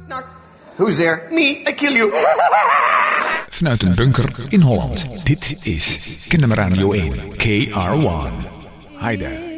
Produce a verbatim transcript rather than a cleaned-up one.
Knock. Who's there? Me, I kill you. Vanuit een bunker in Holland. Dit is Kinderradio één, K R one. Hi there.